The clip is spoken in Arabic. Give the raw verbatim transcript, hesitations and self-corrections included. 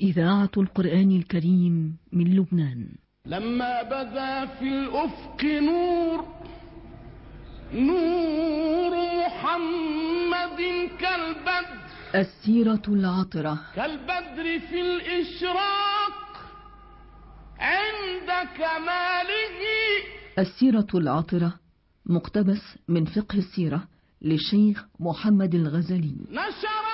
إذاعة القرآن الكريم من لبنان. لما بدا في الأفق نور نور محمد كالبدر، السيرة العطرة كالبدر في الإشراق عند كماله. السيرة العطرة مقتبس من فقه السيرة للشيخ محمد الغزالي. نشر